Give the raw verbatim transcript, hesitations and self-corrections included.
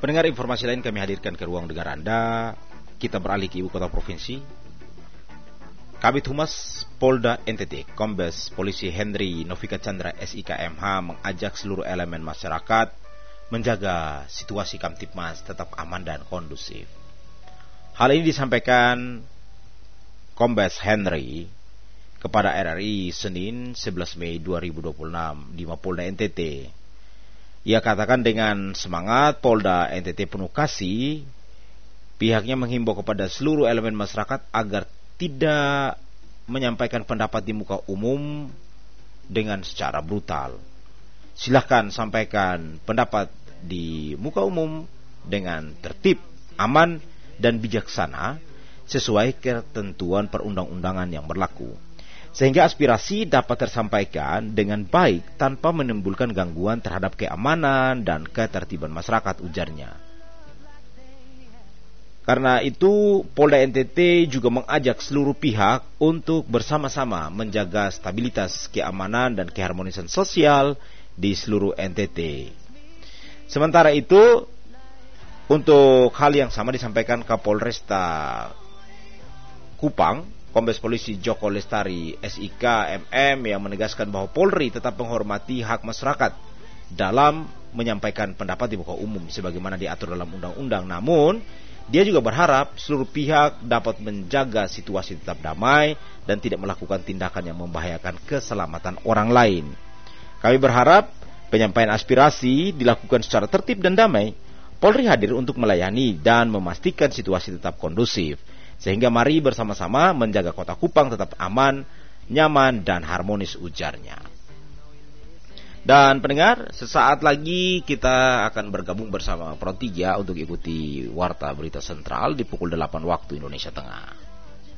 Pendengar, informasi lain kami hadirkan ke ruang dengar Anda. Kita beralih ke ibu kota provinsi. Kabid Humas Polda N T T, Kombes Polisi Henry Novika Chandra S I K M H mengajak seluruh elemen masyarakat menjaga situasi Kamtipmas tetap aman dan kondusif. Hal ini disampaikan Kombes Henry kepada R R I Senin sebelas Mei dua ribu dua puluh enam di Mapolda N T T. Ia katakan dengan semangat Polda N T T penuh kasih, pihaknya menghimbau kepada seluruh elemen masyarakat agar tidak menyampaikan pendapat di muka umum dengan secara brutal. Silahkan sampaikan pendapat di muka umum dengan tertib, aman, dan bijaksana sesuai ketentuan perundang-undangan yang berlaku, sehingga aspirasi dapat tersampaikan dengan baik tanpa menimbulkan gangguan terhadap keamanan dan ketertiban masyarakat, ujarnya. Karena itu, Polda N T T juga mengajak seluruh pihak untuk bersama-sama menjaga stabilitas, keamanan, dan keharmonisan sosial di seluruh N T T. Sementara itu, untuk hal yang sama disampaikan Kapolresta Kupang, Kombes Polisi Joko Lestari S I K M M yang menegaskan bahwa Polri tetap menghormati hak masyarakat dalam menyampaikan pendapat di muka umum sebagaimana diatur dalam undang-undang. Namun, dia juga berharap seluruh pihak dapat menjaga situasi tetap damai dan tidak melakukan tindakan yang membahayakan keselamatan orang lain. Kami berharap penyampaian aspirasi dilakukan secara tertib dan damai. Polri hadir untuk melayani dan memastikan situasi tetap kondusif. Sehingga mari bersama-sama menjaga kota Kupang tetap aman, nyaman, dan harmonis, ujarnya. Dan pendengar, sesaat lagi kita akan bergabung bersama Pro tiga untuk ikuti Warta Berita Sentral di pukul delapan waktu Indonesia Tengah.